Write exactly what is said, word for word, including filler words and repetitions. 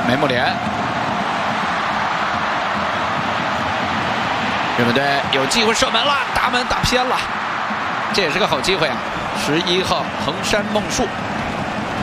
梅木连，日本队有机会射门了，大门打偏了，这也是个好机会啊！十一号横山梦树。